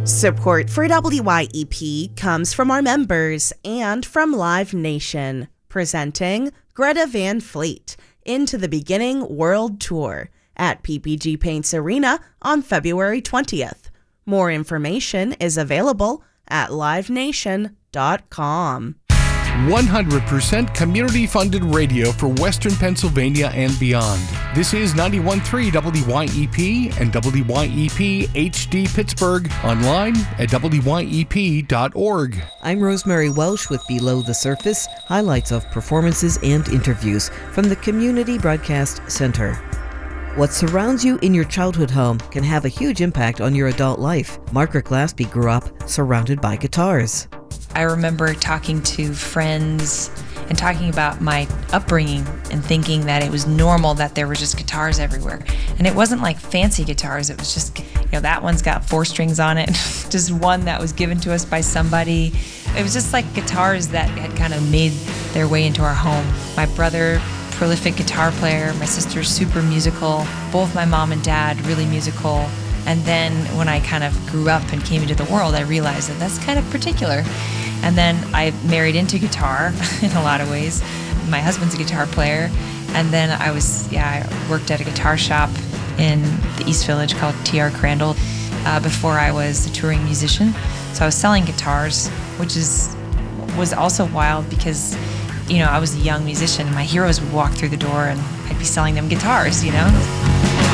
Support for WYEP comes from our members and from Live Nation, presenting Greta Van Fleet Into the Beginning World Tour at PPG Paints Arena on February 20th. More information is available at livenation.com. 100% community-funded radio for Western Pennsylvania and beyond. This is 91.3 WYEP and WYEP HD Pittsburgh, online at WYEP.org. I'm Rosemary Welsh with Below the Surface, highlights of performances and interviews from the Community Broadcast Center. What surrounds you in your childhood home can have a huge impact on your adult life. Margaret Glaspie grew up surrounded by guitars. I remember talking to friends and talking about my upbringing and thinking that it was normal that there were just guitars everywhere. And it wasn't like fancy guitars. It was just, that one's got 4 strings on it. Just one that was given to us by somebody. It was just like guitars that had kind of made their way into our home. My brother, prolific guitar player. My sister's super musical. Both my mom and dad, really musical. And then when I kind of grew up and came into the world, I realized that that's kind of particular. And then I married into guitar in a lot of ways. My husband's a guitar player. And then I worked at a guitar shop in the East Village called T.R. Crandall before I was a touring musician. So I was selling guitars, which was also wild because, I was a young musician. My heroes would walk through the door and I'd be selling them guitars,